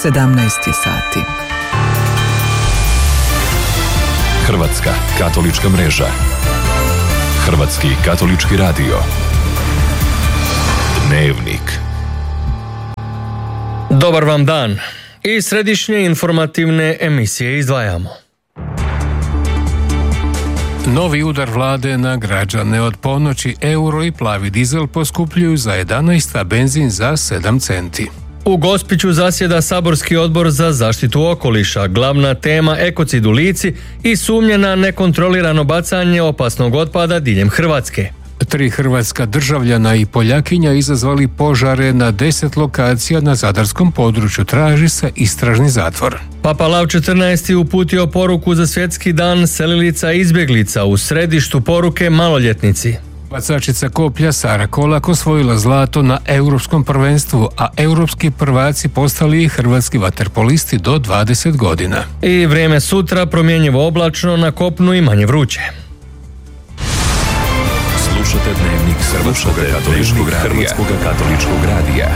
17 sati. Hrvatska katolička mreža. Hrvatski katolički radio. Dnevnik. Dobar vam dan. I središnje informativne emisije izdvajamo. Novi udar vlade na građane. Od ponoći euro i plavi dizel poskupljuju za 11, a benzin za 7 centi. U Gospiću zasjeda saborski odbor za zaštitu okoliša. Glavna tema ekocid u Lici i sumnje na nekontrolirano bacanje opasnog otpada diljem Hrvatske. 3 hrvatska državljana i Poljakinja izazvali požare na 10 lokacija na zadarskom području. Traži se istražni zatvor. Papa Lav XIV uputio poruku za svjetski dan selilica i izbjeglica. U središtu poruke maloljetnici. Bacačica koplja Sara Kolak osvojila zlato na europskom prvenstvu, a europski prvaci postali i hrvatski vaterpolisti do 20 godina. I vrijeme sutra promjenjivo oblačno, na kopnu i manje vruće. Slušate dnevnik Hrvatskog katoličkog radija.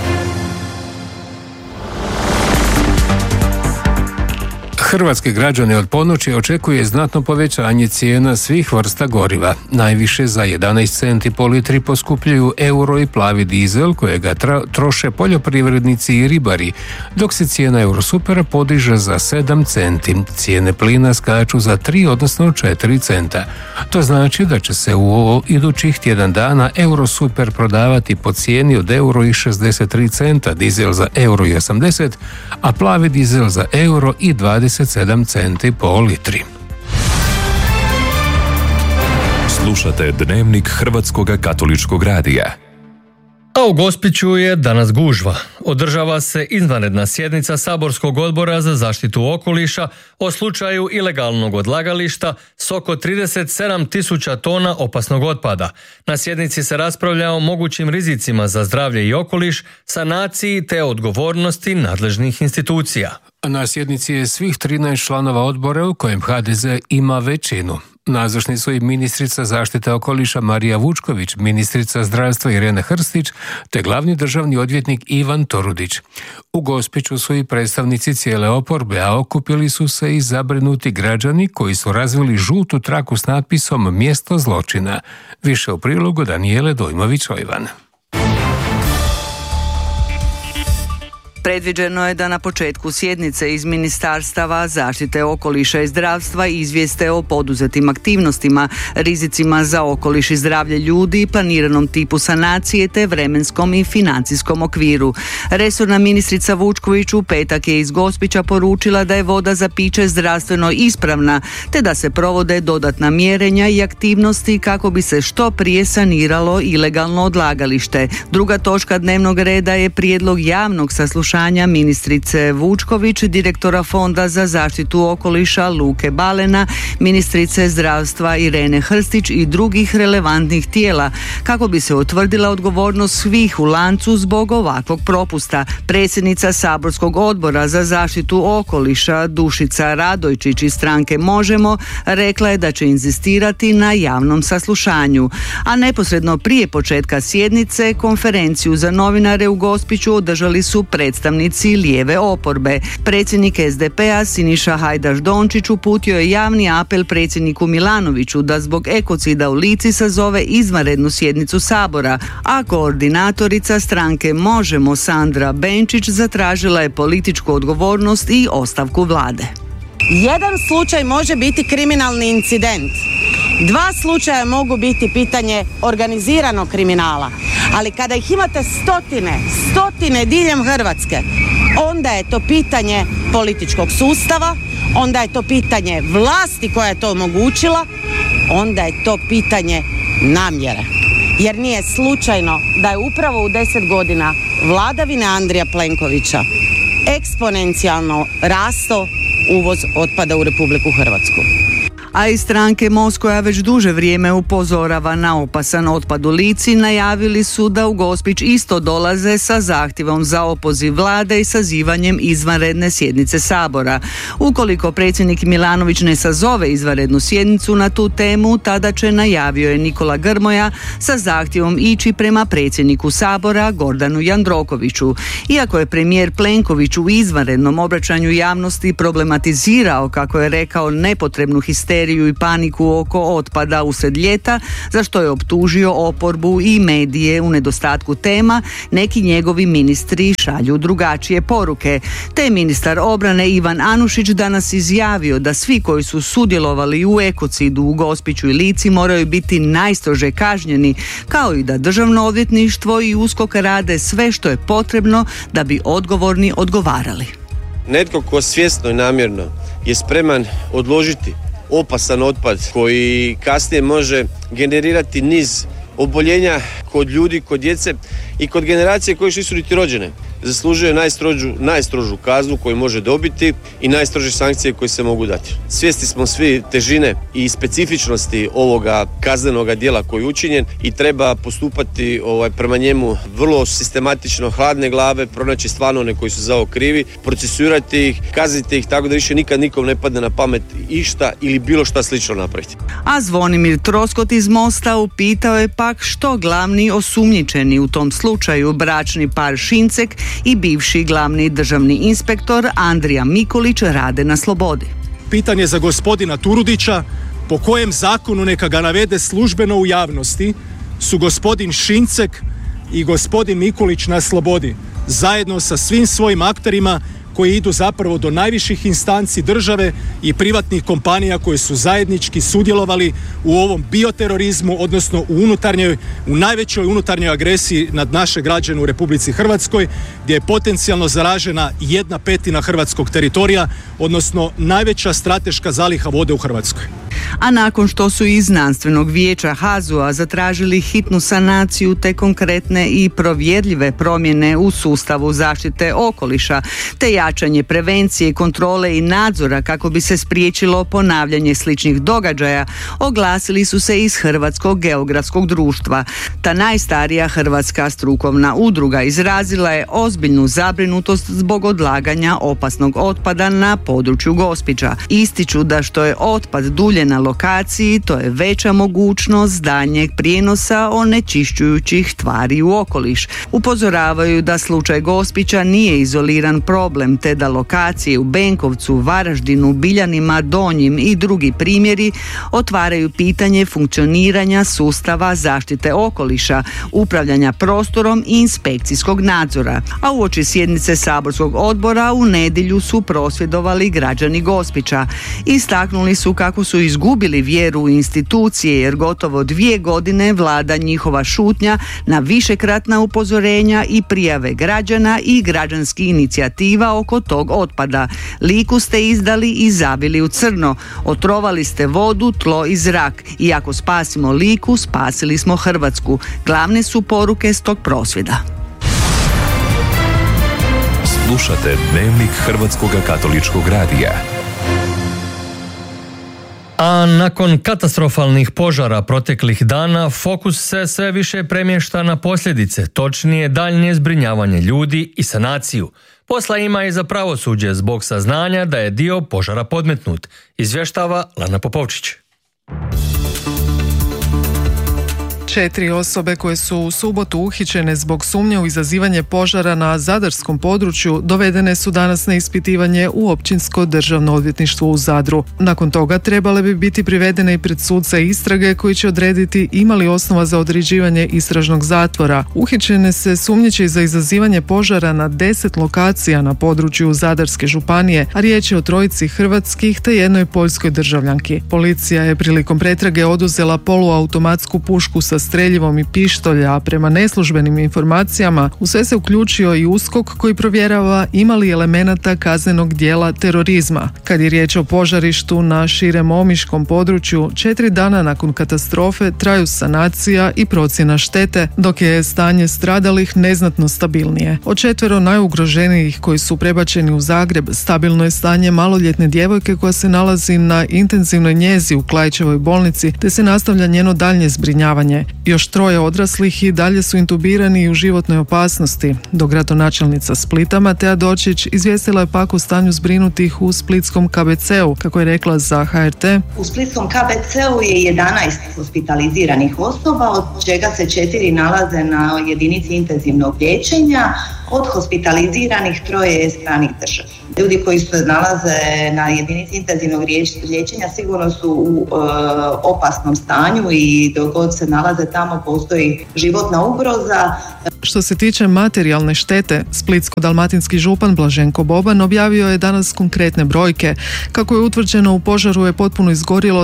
Hrvatske građane od ponoći očekuje znatno povećanje cijena svih vrsta goriva. Najviše za 11 centi po litri poskupljuju euro i plavi dizel, kojega troše poljoprivrednici i ribari, dok se cijena Eurosupera podiže za 7 centi. Cijene plina skaču za 3, odnosno 4 centa. To znači da će se u idućih tjedan dana Eurosuper prodavati po cijeni od euro i 63 centa, dizel za euro i 80, a plavi dizel za euro i 27 centi po litri. Slušate dnevnik Hrvatskog katoličkog radija. A u Gospiću je danas gužva. Održava se izvanredna sjednica saborskog odbora za zaštitu okoliša o slučaju ilegalnog odlagališta s oko 37.000 tona opasnog otpada. Na sjednici se raspravlja o mogućim rizicima za zdravlje i okoliš, sanaciji te odgovornosti nadležnih institucija. Na sjednici je svih 13 članova odbora u kojem HDZ ima većinu. Nazočni su i ministrica zaštite okoliša Marija Vučković, ministrica zdravstva Irena Hrstić te glavni državni odvjetnik Ivan Torudić. U Gospiću su i predstavnici cijele oporbe, a okupili su se i zabrinuti građani koji su razvili žutu traku s natpisom Mjesto zločina. Više u prilogu Danijele Dojmović-Ojvan. Predviđeno je da na početku sjednice iz Ministarstava zaštite okoliša i zdravstva izvijeste o poduzetim aktivnostima, rizicima za okoliš i zdravlje ljudi, planiranom tipu sanacije te vremenskom i financijskom okviru. Resorna ministrica Vučković u petak je iz Gospića poručila da je voda za piće zdravstveno ispravna, te da se provode dodatna mjerenja i aktivnosti kako bi se što prije saniralo ilegalno odlagalište. Druga točka dnevnog reda je prijedlog javnog saslušanja ministrice Vučković, direktora Fonda za zaštitu okoliša Luke Balena, ministrice zdravstva Irene Hrstić i drugih relevantnih tijela, kako bi se utvrdila odgovornost svih u lancu zbog ovakvog propusta. Predsjednica saborskog odbora za zaštitu okoliša Dušica Radojčić iz stranke Možemo rekla je da će inzistirati na javnom saslušanju. A neposredno prije početka sjednice konferenciju za novinare u Gospiću održali su predstavnici lijeve oporbe. Predsjednik SDP-a Siniša Hajdaš Dončić uputio je javni apel predsjedniku Milanoviću da zbog ekocida u Lici sazove izvanrednu sjednicu Sabora, a koordinatorica stranke Možemo Sandra Benčić zatražila je političku odgovornost i ostavku vlade. Jedan slučaj može biti kriminalni incident. 2 slučaja mogu biti pitanje organiziranog kriminala, ali kada ih imate stotine diljem Hrvatske, onda je to pitanje političkog sustava, onda je to pitanje vlasti koja je to omogućila, onda je to pitanje namjere. Jer nije slučajno da je upravo u 10 godina vladavine Andreja Plenkovića eksponencijalno rastao uvoz otpada u Republiku Hrvatsku. A iz stranke Most, koja već duže vrijeme upozorava na opasan otpad u Lici, najavili su da u Gospić isto dolaze sa zahtjevom za opoziv vlade i sazivanjem izvanredne sjednice Sabora. Ukoliko predsjednik Milanović ne sazove izvanrednu sjednicu na tu temu, tada će, najavio je Nikola Grmoja, sa zahtjevom ići prema predsjedniku Sabora Gordanu Jandrokoviću. Iako je premijer Plenković u izvanrednom obraćanju javnosti problematizirao, kako je rekao, nepotrebnu histeriju i paniku oko otpada usred ljeta, za što je optužio oporbu i medije u nedostatku tema, neki njegovi ministri šalju drugačije poruke. Te ministar obrane Ivan Anušić danas izjavio da svi koji su sudjelovali u ekocidu u Gospiću i Lici moraju biti najstrože kažnjeni, kao i da Državno odvjetništvo i USKOK rade sve što je potrebno da bi odgovorni odgovarali. Netko ko svjesno i namjerno je spreman odložiti opasan otpad koji kasnije može generirati niz oboljenja kod ljudi, kod djece i kod generacije koje nisu niti rođene, zaslužuje najstrožu kaznu koju može dobiti i najstrože sankcije koje se mogu dati. Svjesni smo svi težine i specifičnosti ovoga kaznenoga djela koji je učinjen i treba postupati prema njemu vrlo sistematično, hladne glave, pronaći stvarno one koji su za ovo krivi, procesuirati ih, kazniti ih tako da više nikad nikom ne padne na pamet išta ili bilo šta slično napraviti. A Zvonimir Troskot iz Mosta upitao je pak što glavni osumnjičeni u tom slučaju, bračni par Šincek i bivši glavni državni inspektor Andrija Mikulić, rade na slobodi. Pitanje za gospodina Turudića, po kojem zakonu, neka ga navede službeno u javnosti, su gospodin Šincek i gospodin Mikulić na slobodi, zajedno sa svim svojim akterima koji idu zapravo do najviših instanci države i privatnih kompanija koje su zajednički sudjelovali u ovom bioterorizmu, odnosno u najvećoj unutarnjoj agresiji nad naše građane u Republici Hrvatskoj, gdje je potencijalno zaražena 1/5 hrvatskog teritorija, odnosno najveća strateška zaliha vode u Hrvatskoj. A nakon što su iz znanstvenog vijeća HAZU-a zatražili hitnu sanaciju te konkretne i provjerljive promjene u sustavu zaštite okoliša, te jačanje prevencije, kontrole i nadzora kako bi se spriječilo ponavljanje sličnih događaja, oglasili su se iz Hrvatskog geografskog društva. Ta najstarija hrvatska strukovna udruga izrazila je ozbiljnu zabrinutost zbog odlaganja opasnog otpada na području Gospića. Ističu da što je otpad dulje na lokaciji, to je veća mogućnost daljnjeg prijenosa onečišćujućih tvari u okoliš. Upozoravaju da slučaj Gospića nije izoliran problem, te da lokacije u Benkovcu, Varaždinu, Biljanima, Donjim i drugi primjeri otvaraju pitanje funkcioniranja sustava zaštite okoliša, upravljanja prostorom i inspekcijskog nadzora. A uoči sjednice saborskog odbora u nedjelju su prosvjedovali građani Gospića. Istaknuli su kako su izgubili vjeru u institucije jer gotovo 2 godine vlada njihova šutnja na višekratna upozorenja i prijave građana i građanskih inicijativa oko tog otpada. Liku ste izdali i zabili u crno. Otrovali ste vodu, tlo i zrak. I ako spasimo Liku, spasili smo Hrvatsku. Glavne su poruke s tog prosvjeda. Slušate Dnevnik Hrvatskog katoličkog radija. A nakon katastrofalnih požara proteklih dana, fokus se sve više premješta na posljedice, točnije daljnje zbrinjavanje ljudi i sanaciju. Posla ima i za pravosuđe zbog saznanja da je dio požara podmetnut, izvještava Lana Popovčić. 4 osobe koje su u subotu uhićene zbog sumnje u izazivanje požara na zadarskom području dovedene su danas na ispitivanje u Općinsko državno odvjetništvo u Zadru. Nakon toga trebale bi biti privedene i pred suca istrage koji će odrediti ima li osnova za određivanje istražnog zatvora. Uhićene se sumnjiče za izazivanje požara na 10 lokacija na području Zadarske županije, a riječ je o 3 hrvatskih te 1 poljskoj državljanki. Policija je prilikom pretrage oduzela poluautomatsku pušku sa sa streljivom i pištolja, a prema neslužbenim informacijama u sve se uključio i USKOK koji provjerava ima li elemenata kaznenog dijela terorizma. Kad je riječ o požarištu na širem omiškom području, 4 dana nakon katastrofe traju sanacija i procjena štete, dok je stanje stradalih neznatno stabilnije. Od 4 najugroženijih koji su prebačeni u Zagreb, stabilno je stanje maloljetne djevojke koja se nalazi na intenzivnoj njezi u Klaićevoj bolnici, te se nastavlja njeno daljnje zbrinjavanje. Još 3 odraslih i dalje su intubirani i u životnoj opasnosti, dok gradonačelnica Splita Matea Dočić izvijestila je pak o stanju zbrinutih u splitskom KBC-u, kako je rekla za HRT. U splitskom KBC-u je 11 hospitaliziranih osoba, od čega se 4 nalaze na jedinici intenzivnog liječenja. Od hospitaliziranih 3 je stranih država. Ljudi koji se nalaze na jedinici intenzivnog liječenja sigurno su u opasnom stanju i dok god se nalaze tamo postoji životna ugroza. Što se tiče materijalne štete, splitsko-dalmatinski župan Blaženko Boban objavio je danas konkretne brojke. Kako je utvrđeno, u požaru je potpuno izgorjelo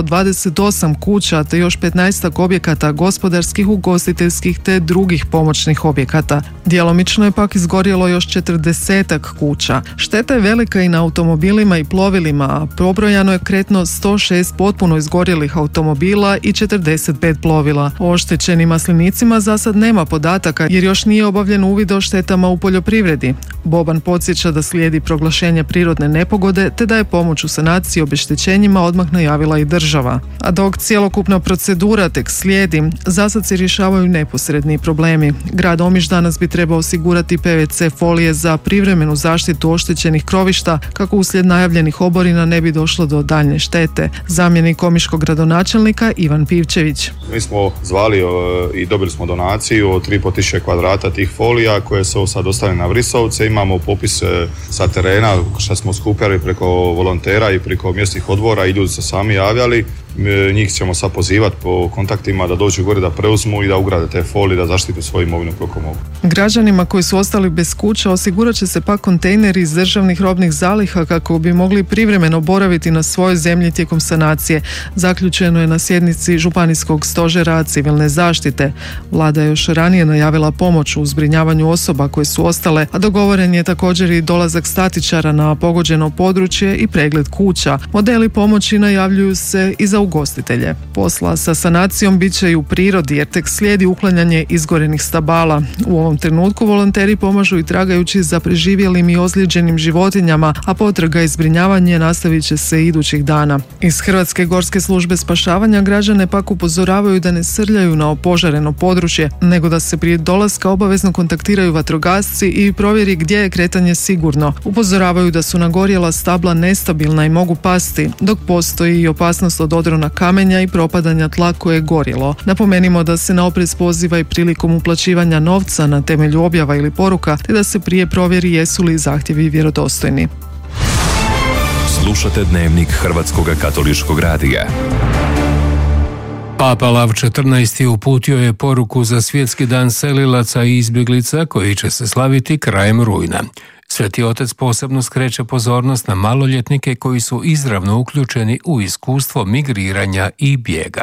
28 kuća te još 15 objekata gospodarskih, ugostiteljskih te drugih pomoćnih objekata. Djelomično je pak izgorjelo još 40 kuća. Šteta je velika i na automobilima i plovilima, a probrojano je konkretno 106 potpuno izgorjelih automobila i 45 plovila. O oštećenim maslinicima za sad nema podataka jer još nije obavljen uvid o štetama u poljoprivredi. Boban podsjeća da slijedi proglašenje prirodne nepogode te da je pomoć u sanaciji i obeštećenjima odmah najavila i država. A dok cjelokupna procedura tek slijedi, za sad se rješavaju neposredni problemi. Grad Omiš danas bi trebao osigurati PVC folije za privremenu zaštitu oštećenih krovišta kako uslijed najavljenih oborina ne bi došlo do daljnje štete. Zamjenik omiškog gradonačelnika Ivan Pivčević. Mi smo zvali i dobili smo donaciju od 3.500 kvadrata tih folija koje su sad ostavljene na Vrisovce. Imamo popis sa terena što smo skupljali preko volontera i preko mjesnih odbora i ljudi se sami javljali. Njih ćemo sad pozivati po kontaktima da dođu gore da preuzmu i da ugrade te folije, da zaštitu svoju imovinu koliko mogu. Građanima koji su ostali bez kuća osigurat će se pak kontejneri iz državnih robnih zaliha kako bi mogli privremeno boraviti na svojoj zemlji tijekom sanacije. Zaključeno je na sjednici Županijskog stožera civilne zaštite. Vlada je još ranije najavila pomoć u zbrinjavanju osoba koje su ostale, a dogovoren je također i dolazak statičara na pogođeno područje i pregled kuća. Modeli pomoći najavljuju se i za ugostitelje. Posla sa sanacijom bit će i u prirodi jer tek slijedi uklanjanje izgorenih stabala. U ovom trenutku volonteri pomažu i tragajući za preživjelim i ozlijeđenim životinjama, a potraga i zbrinjavanje nastavit će se idućih dana. Iz Hrvatske gorske službe spašavanja građane pak upozoravaju da ne srljaju na opožareno područje, nego da se prije dolaska obavezno kontaktiraju vatrogasci i provjeri gdje je kretanje sigurno. Upozoravaju da su nagorjela stabla nestabilna i mogu pasti, dok postoji i opasnost od odrona kamenja i propadanja tla koje je gorjelo. Napomenimo da se na oprez poziva i prilikom uplaćivanja novca na temelju objava ili poruka, te da se prije provjeri jesu li zahtjevi vjerodostojni. Slušate Dnevnik Hrvatskog katoličkog radija. Papa Lav XIV. Uputio je poruku za svjetski dan selilaca i izbjeglica koji će se slaviti krajem rujna. Sveti otac posebno skreće pozornost na maloljetnike koji su izravno uključeni u iskustvo migriranja i bijega.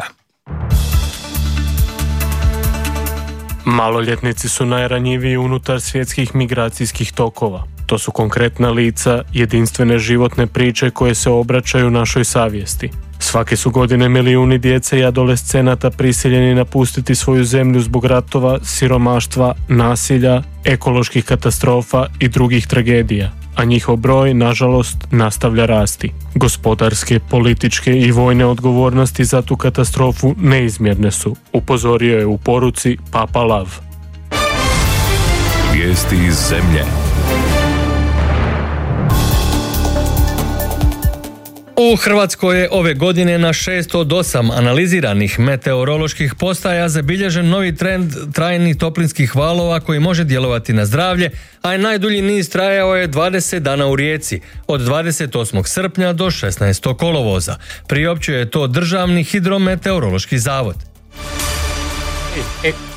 Maloljetnici su najranjiviji unutar svjetskih migracijskih tokova. To su konkretna lica, jedinstvene životne priče koje se obraćaju našoj savjesti. Svake su godine milijuni djece i adolescenata prisiljeni napustiti svoju zemlju zbog ratova, siromaštva, nasilja, ekoloških katastrofa i drugih tragedija, a njihov broj, nažalost, nastavlja rasti. Gospodarske, političke i vojne odgovornosti za tu katastrofu neizmjerne su, upozorio je u poruci Papa Lav. Vijesti iz zemlje. U Hrvatskoj je ove godine na 6 od 8 analiziranih meteoroloških postaja zabilježen novi trend trajnih toplinskih valova koji može djelovati na zdravlje, a najdulji niz trajao je 20 dana u Rijeci, od 28. srpnja do 16. kolovoza. Priopćuje to Državni hidrometeorološki zavod.